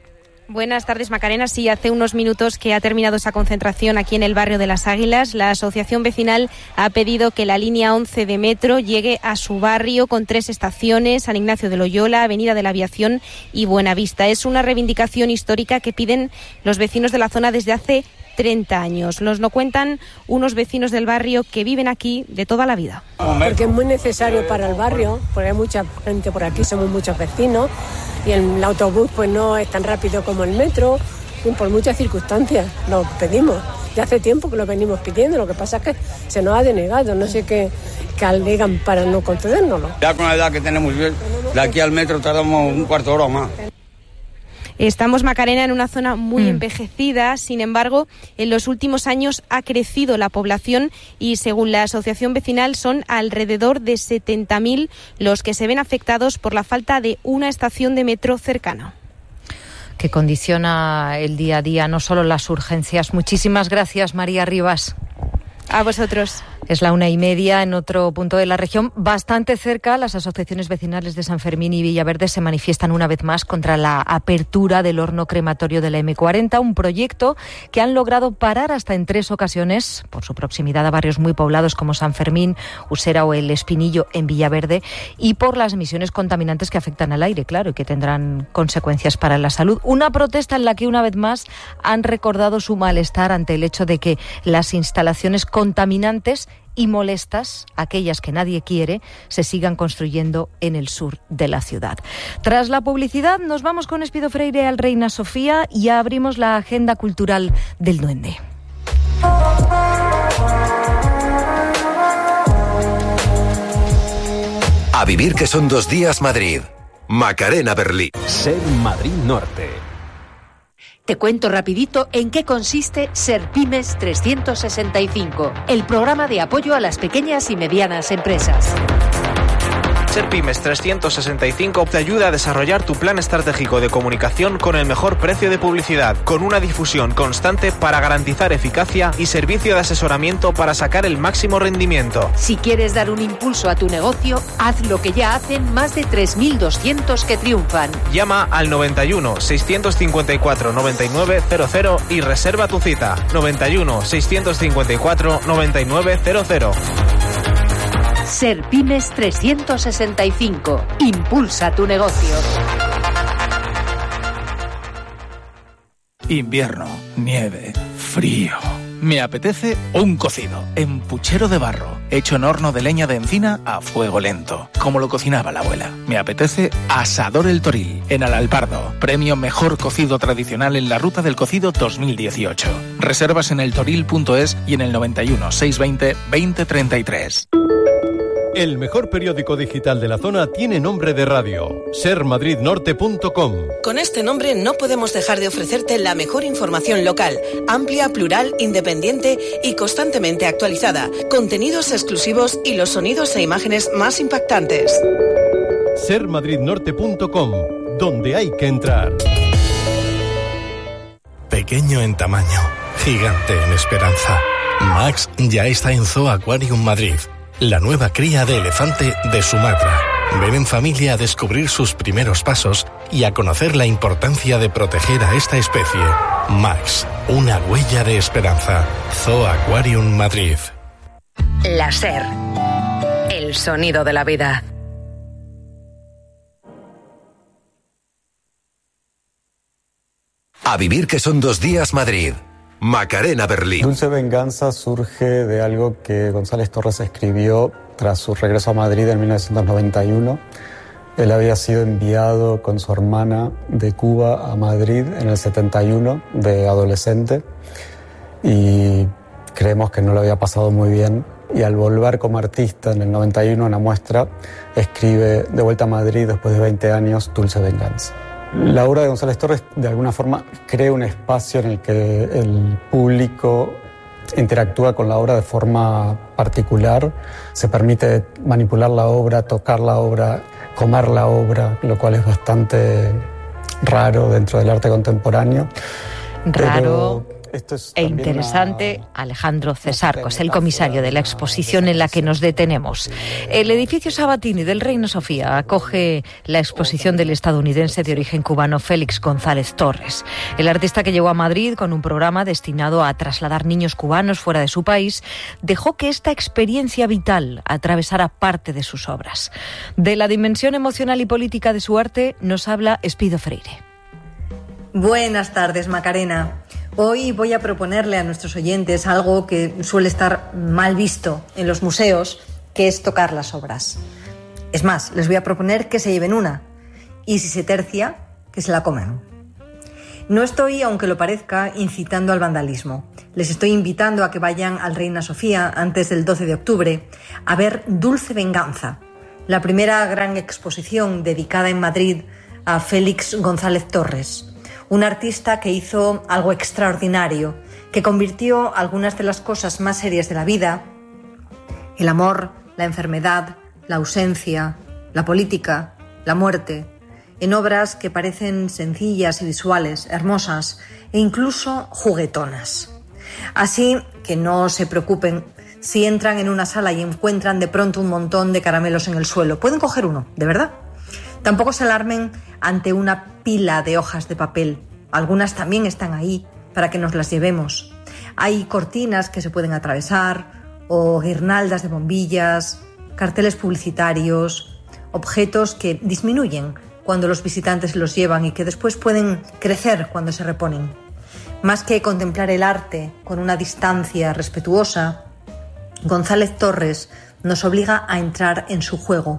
Buenas tardes, Macarena. Sí, hace unos minutos que ha terminado esa concentración aquí en el barrio de Las Águilas. La asociación vecinal ha pedido que la línea once de metro llegue a su barrio con tres estaciones: San Ignacio de Loyola, Avenida de la Aviación y Buenavista. Es una reivindicación histórica que piden los vecinos de la zona desde hace treinta años. Nos lo cuentan unos vecinos del barrio que viven aquí de toda la vida. Porque es muy necesario para el barrio, porque hay mucha gente por aquí, somos muchos vecinos, y el autobús pues no es tan rápido como el metro, y por muchas circunstancias lo pedimos. Ya hace tiempo que lo venimos pidiendo, lo que pasa es que se nos ha denegado, no sé qué, qué alegan para no concedérnoslo. Ya con la edad que tenemos, de aquí al metro tardamos un cuarto de hora más. Estamos, Macarena, en una zona muy mm. envejecida. Sin embargo, en los últimos años ha crecido la población y, según la asociación vecinal, son alrededor de setenta mil los que se ven afectados por la falta de una estación de metro cercana. Que condiciona el día a día, no solo las urgencias. Muchísimas gracias, María Rivas. A vosotros. Es la una y media en otro punto de la región. Bastante cerca, las asociaciones vecinales de San Fermín y Villaverde se manifiestan una vez más contra la apertura del horno crematorio de la eme cuarenta, un proyecto que han logrado parar hasta en tres ocasiones por su proximidad a barrios muy poblados como San Fermín, Usera o El Espinillo en Villaverde, y por las emisiones contaminantes que afectan al aire, claro, y que tendrán consecuencias para la salud. Una protesta en la que una vez más han recordado su malestar ante el hecho de que las instalaciones contaminantes y molestas, aquellas que nadie quiere, se sigan construyendo en el sur de la ciudad. Tras la publicidad, nos vamos con Espido Freire al Reina Sofía y abrimos la agenda cultural del Duende. A vivir que son dos días Madrid. Macarena Berlín. Ser Madrid Norte. Te cuento rapidito en qué consiste Serpymes trescientos sesenta y cinco, el programa de apoyo a las pequeñas y medianas empresas. Serpymes trescientos sesenta y cinco te ayuda a desarrollar tu plan estratégico de comunicación con el mejor precio de publicidad, con una difusión constante para garantizar eficacia y servicio de asesoramiento para sacar el máximo rendimiento. Si quieres dar un impulso a tu negocio, haz lo que ya hacen más de tres mil doscientos que triunfan. Llama al noventa y uno, seiscientos cincuenta y cuatro, noventa y nueve cero cero y reserva tu cita. noventa y uno, seiscientos cincuenta y cuatro, noventa y nueve cero cero. Serpymes trescientos sesenta y cinco. Impulsa tu negocio. Invierno, nieve, frío. Me apetece un cocido en puchero de barro, hecho en horno de leña de encina a fuego lento, como lo cocinaba la abuela. Me apetece Asador El Toril, en Alalpardo, premio Mejor Cocido Tradicional en la Ruta del Cocido dos mil dieciocho. Reservas en eltoril punto es y en el noventa y uno, seiscientos veinte, veinte treinta y tres. El mejor periódico digital de la zona tiene nombre de radio, ser madrid norte punto com. Con este nombre no podemos dejar de ofrecerte la mejor información local, amplia, plural, independiente y constantemente actualizada, contenidos exclusivos y los sonidos e imágenes más impactantes. ser madrid norte punto com, donde hay que entrar. Pequeño en tamaño, gigante en esperanza. Max ya está en Zoo Aquarium Madrid, la nueva cría de elefante de Sumatra. Ven en familia a descubrir sus primeros pasos y a conocer la importancia de proteger a esta especie. Max, una huella de esperanza. Zoo Aquarium Madrid. La SER, el sonido de la vida. A vivir que son dos días Madrid. Macarena Berlín. Dulce Venganza surge de algo que González Torres escribió tras su regreso a Madrid en mil novecientos noventa y uno. Él había sido enviado con su hermana de Cuba a Madrid en el setenta y uno de adolescente y creemos que no lo había pasado muy bien. Y al volver como artista en el noventa y uno a una muestra, escribe de vuelta a Madrid después de veinte años Dulce Venganza. La obra de González Torres de alguna forma crea un espacio en el que el público interactúa con la obra de forma particular, se permite manipular la obra, tocar la obra, comer la obra, lo cual es bastante raro dentro del arte contemporáneo. Raro. Pero e interesante Alejandro Cesarcos, el comisario de la exposición en la que nos detenemos. El edificio Sabatini del Reina Sofía acoge la exposición del estadounidense de origen cubano Félix González Torres. El artista, que llegó a Madrid con un programa destinado a trasladar niños cubanos fuera de su país, dejó que esta experiencia vital atravesara parte de sus obras. De la dimensión emocional y política de su arte nos habla Espido Freire. Buenas tardes, Macarena. Hoy voy a proponerle a nuestros oyentes algo que suele estar mal visto en los museos, que es tocar las obras. Es más, les voy a proponer que se lleven una, y si se tercia, que se la coman. No estoy, aunque lo parezca, incitando al vandalismo. Les estoy invitando a que vayan al Reina Sofía antes del doce de octubre a ver Dulce Venganza, la primera gran exposición dedicada en Madrid a Félix González Torres, un artista que hizo algo extraordinario, que convirtió algunas de las cosas más serias de la vida, el amor, la enfermedad, la ausencia, la política, la muerte, en obras que parecen sencillas y visuales, hermosas e incluso juguetonas. Así que no se preocupen si entran en una sala y encuentran de pronto un montón de caramelos en el suelo. Pueden coger uno, de verdad. Tampoco se alarmen ante una pila de hojas de papel. Algunas también están ahí para que nos las llevemos. Hay cortinas que se pueden atravesar, o guirnaldas de bombillas, carteles publicitarios, objetos que disminuyen cuando los visitantes los llevan y que después pueden crecer cuando se reponen. Más que contemplar el arte con una distancia respetuosa, González Torres nos obliga a entrar en su juego.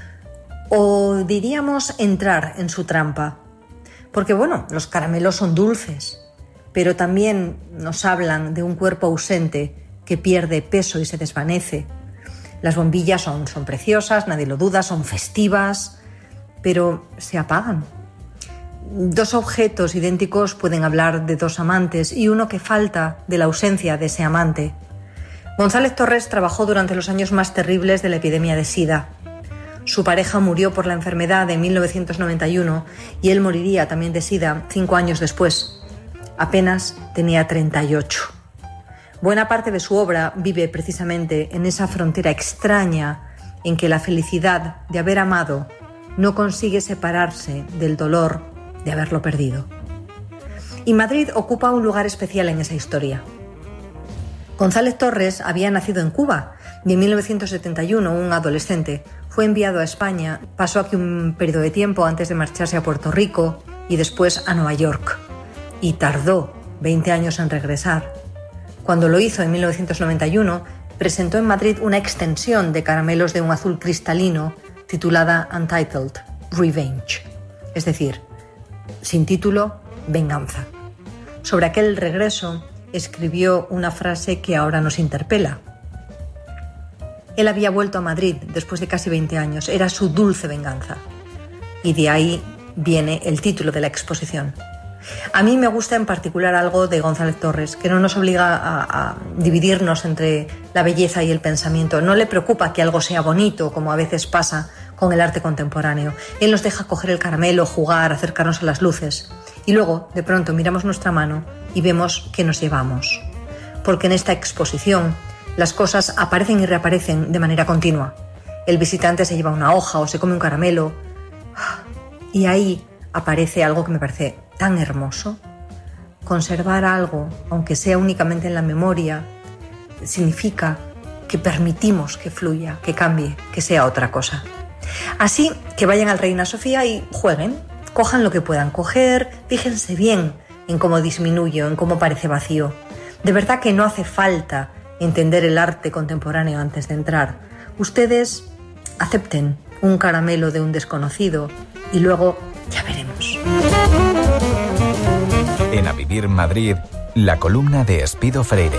O diríamos entrar en su trampa. Porque bueno, los caramelos son dulces, pero también nos hablan de un cuerpo ausente que pierde peso y se desvanece. Las bombillas son, son preciosas, nadie lo duda, son festivas, pero se apagan. Dos objetos idénticos pueden hablar de dos amantes y uno que falta de la ausencia de ese amante. González Torres trabajó durante los años más terribles de la epidemia de SIDA. Su pareja murió por la enfermedad en mil novecientos noventa y uno y él moriría también de SIDA cinco años después. Apenas tenía treinta y ocho. Buena parte de su obra vive precisamente en esa frontera extraña en que la felicidad de haber amado no consigue separarse del dolor de haberlo perdido. Y Madrid ocupa un lugar especial en esa historia. González Torres había nacido en Cuba y en mil novecientos setenta y uno, un adolescente, fue enviado a España, pasó aquí un periodo de tiempo antes de marcharse a Puerto Rico y después a Nueva York. Y tardó veinte años en regresar. Cuando lo hizo en mil novecientos noventa y uno, presentó en Madrid una extensión de caramelos de un azul cristalino titulada Untitled Revenge, es decir, sin título, Venganza. Sobre aquel regreso escribió una frase que ahora nos interpela. Él había vuelto a Madrid después de casi veinte años, era su dulce venganza. Y de ahí viene el título de la exposición. A mí me gusta en particular algo de González Torres, que no nos obliga a, a dividirnos entre la belleza y el pensamiento. No le preocupa que algo sea bonito, como a veces pasa con el arte contemporáneo. Él nos deja coger el caramelo, jugar, acercarnos a las luces. Y luego, de pronto, miramos nuestra mano y vemos qué nos llevamos. Porque en esta exposición las cosas aparecen y reaparecen de manera continua. El visitante se lleva una hoja o se come un caramelo. Y ahí aparece algo que me parece tan hermoso. Conservar algo, aunque sea únicamente en la memoria, significa que permitimos que fluya, que cambie, que sea otra cosa. Así que vayan al Reina Sofía y jueguen, cojan lo que puedan coger, fíjense bien en cómo disminuye, en cómo parece vacío. De verdad que no hace falta entender el arte contemporáneo antes de entrar. Ustedes acepten un caramelo de un desconocido y luego ya veremos. En A Vivir Madrid, la columna de Espido Freire.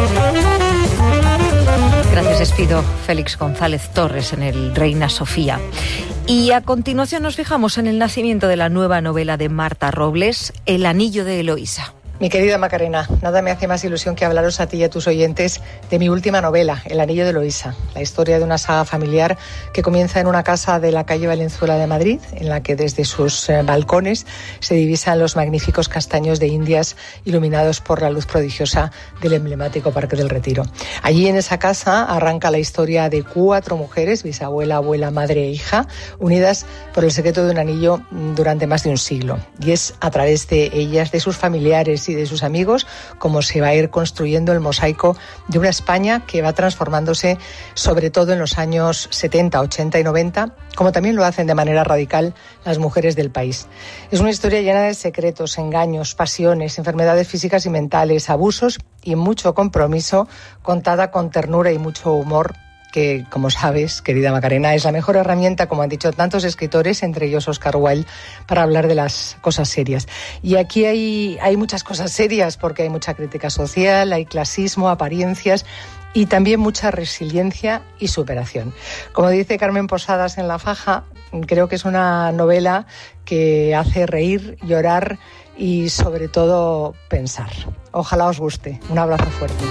Gracias, Espido. Félix González Torres en el Reina Sofía. Y a continuación nos fijamos en el nacimiento de la nueva novela de Marta Robles, El anillo de Eloísa. Mi querida Macarena, nada me hace más ilusión que hablaros a ti y a tus oyentes de mi última novela, El anillo de Eloísa, la historia de una saga familiar que comienza en una casa de la calle Valenzuela de Madrid, en la que desde sus eh, balcones se divisan los magníficos castaños de Indias iluminados por la luz prodigiosa del emblemático Parque del Retiro. Allí en esa casa arranca la historia de cuatro mujeres, bisabuela, abuela, madre e hija, unidas por el secreto de un anillo durante más de un siglo. Y es a través de ellas, de sus familiares y de sus amigos, como se va a ir construyendo el mosaico de una España que va transformándose sobre todo en los años setenta, ochenta y noventa, como también lo hacen de manera radical las mujeres del país. Es una historia llena de secretos, engaños, pasiones, enfermedades físicas y mentales, abusos y mucho compromiso, contada con ternura y mucho humor, que, como sabes, querida Macarena, es la mejor herramienta, como han dicho tantos escritores, entre ellos Oscar Wilde, para hablar de las cosas serias. Y aquí hay, hay muchas cosas serias, porque hay mucha crítica social, hay clasismo, apariencias y también mucha resiliencia y superación. Como dice Carmen Posadas en La Faja, creo que es una novela que hace reír, llorar y, sobre todo, pensar. Ojalá os guste. Un abrazo fuerte.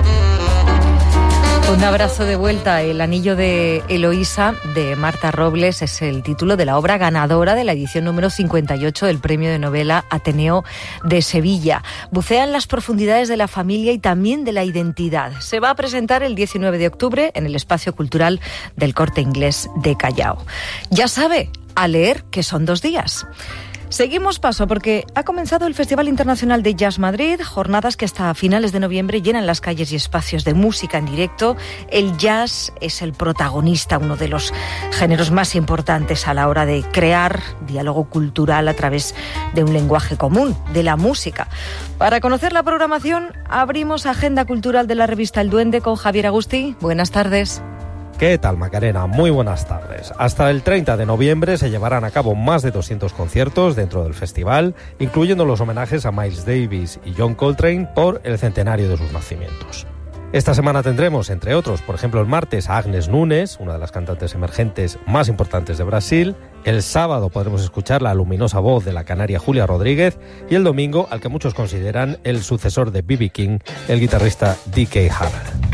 Un abrazo de vuelta. El anillo de Eloísa, de Marta Robles, es el título de la obra ganadora de la edición número cincuenta y ocho del Premio de Novela Ateneo de Sevilla. Bucea en las profundidades de la familia y también de la identidad. Se va a presentar el diecinueve de octubre en el Espacio Cultural del Corte Inglés de Callao. Ya sabe, a leer, que son dos días. Seguimos paso porque ha comenzado el Festival Internacional de Jazz Madrid, jornadas que hasta finales de noviembre llenan las calles y espacios de música en directo. El jazz es el protagonista, uno de los géneros más importantes a la hora de crear diálogo cultural a través de un lenguaje común, de la música. Para conocer la programación, abrimos Agenda Cultural de la revista El Duende con Javier Agustí. Buenas tardes. ¿Qué tal, Macarena? Muy buenas tardes. Hasta el treinta de noviembre se llevarán a cabo más de doscientos conciertos dentro del festival, incluyendo los homenajes a Miles Davis y John Coltrane por el centenario de sus nacimientos. Esta semana tendremos, entre otros, por ejemplo, el martes a Agnes Nunes, una de las cantantes emergentes más importantes de Brasil. El sábado podremos escuchar la luminosa voz de la canaria Julia Rodríguez y el domingo al que muchos consideran el sucesor de B B King, el guitarrista D K Hamer.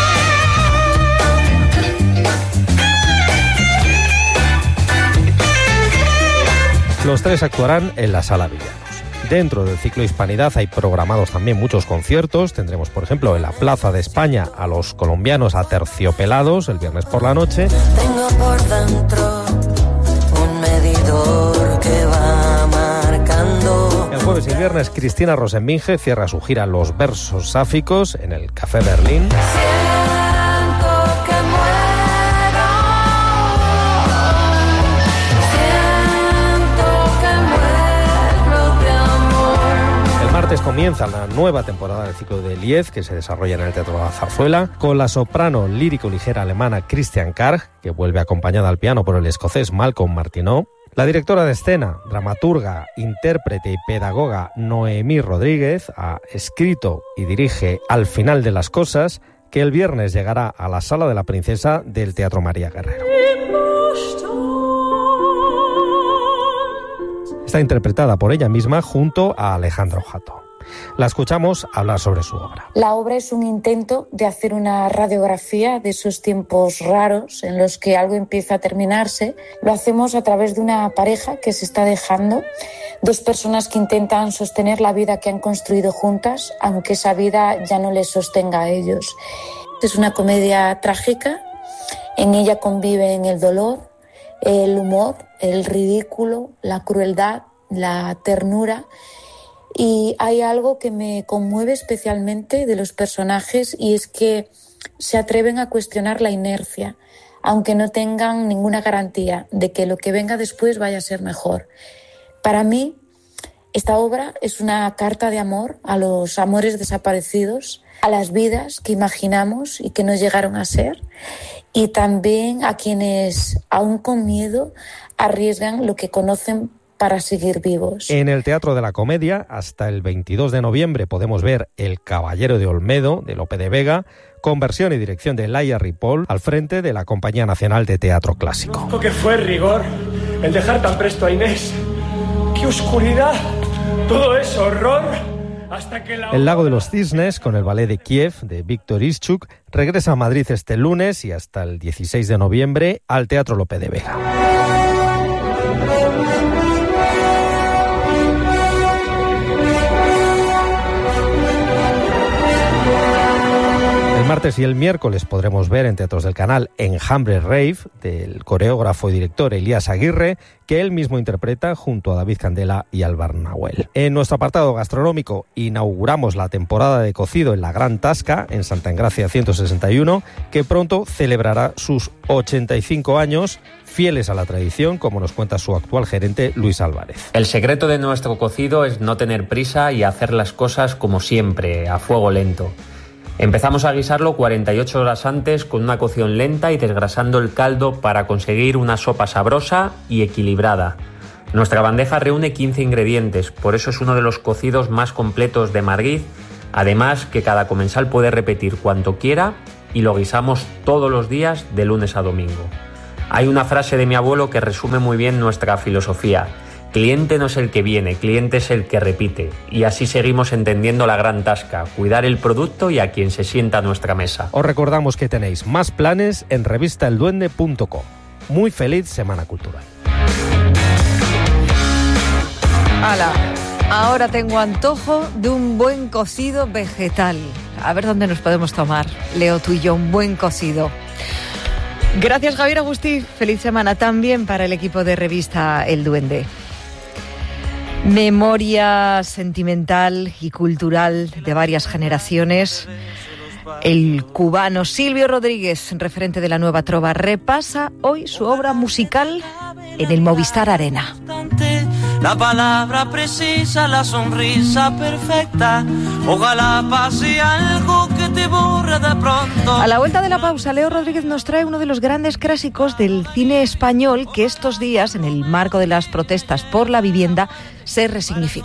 Los tres actuarán en la Sala Villanos. Dentro del ciclo Hispanidad hay programados también muchos conciertos. Tendremos, por ejemplo, en la Plaza de España a los colombianos Aterciopelados el viernes por la noche. Tengo por dentro un medidor que va marcando. El jueves y el viernes Cristina Rosenbinge cierra su gira Los Versos Sáficos en el Café Berlín. El martes comienza la nueva temporada del ciclo de Liez, que se desarrolla en el Teatro de la Zarzuela, con la soprano lírico-ligera alemana Christian Karg, que vuelve acompañada al piano por el escocés Malcolm Martineau. La directora de escena, dramaturga, intérprete y pedagoga Noemí Rodríguez ha escrito y dirige Al final de las cosas, que el viernes llegará a la Sala de la Princesa del Teatro María Guerrero. Está interpretada por ella misma junto a Alejandro Jato. La escuchamos hablar sobre su obra. La obra es un intento de hacer una radiografía de esos tiempos raros en los que algo empieza a terminarse. Lo hacemos a través de una pareja que se está dejando, dos personas que intentan sostener la vida que han construido juntas, aunque esa vida ya no les sostenga a ellos. Es una comedia trágica, en ella conviven el dolor, el humor, el ridículo, la crueldad, la ternura. Y hay algo que me conmueve especialmente de los personajes, y es que se atreven a cuestionar la inercia, aunque no tengan ninguna garantía de que lo que venga después vaya a ser mejor. Para mí, esta obra es una carta de amor a los amores desaparecidos, a las vidas que imaginamos y que no llegaron a ser, y también a quienes, aún con miedo, arriesgan lo que conocen para seguir vivos. En el Teatro de la Comedia, hasta el veintidós de noviembre, podemos ver El Caballero de Olmedo, de Lope de Vega, con versión y dirección de Laia Ripoll, al frente de la Compañía Nacional de Teatro Clásico. ¿Qué fue rigor el dejar tan presto a Inés? ¡Qué oscuridad! Todo es horror. hasta que la... El Lago de los Cisnes, con el ballet de Kiev de Víctor Ischuk, regresa a Madrid este lunes y hasta el dieciséis de noviembre al Teatro Lope de Vega. El martes y el miércoles podremos ver en Teatros del Canal Enjambre Rave, del coreógrafo y director Elías Aguirre, que él mismo interpreta junto a David Candela y Álvaro Nahuel. En nuestro apartado gastronómico inauguramos la temporada de cocido en la Gran Tasca, en Santa Engracia ciento sesenta y uno, que pronto celebrará sus ochenta y cinco años, fieles a la tradición, como nos cuenta su actual gerente Luis Álvarez. El secreto de nuestro cocido es no tener prisa y hacer las cosas como siempre, a fuego lento. Empezamos a guisarlo cuarenta y ocho horas antes con una cocción lenta y desgrasando el caldo para conseguir una sopa sabrosa y equilibrada. Nuestra bandeja reúne quince ingredientes, por eso es uno de los cocidos más completos de Madrid, además que cada comensal puede repetir cuanto quiera y lo guisamos todos los días de lunes a domingo. Hay una frase de mi abuelo que resume muy bien nuestra filosofía: cliente no es el que viene, cliente es el que repite. Y así seguimos entendiendo la Gran Tasca, cuidar el producto y a quien se sienta a nuestra mesa. Os recordamos que tenéis más planes en revista el duende punto com. Muy feliz Semana Cultural. ¡Hala! Ahora tengo antojo de un buen cocido vegetal. A ver dónde nos podemos tomar, Leo, tú y yo, un buen cocido. Gracias, Javier Agustí. Feliz semana también para el equipo de revista El Duende. Memoria sentimental y cultural de varias generaciones. El cubano Silvio Rodríguez, referente de la nueva trova, repasa hoy su obra musical en el Movistar Arena. La palabra precisa, la sonrisa perfecta. Ojalá pase algo que te borre de pronto. A la vuelta de la pausa, Leo Rodríguez nos trae uno de los grandes clásicos del cine español que estos días, en el marco de las protestas por la vivienda, se resignifica.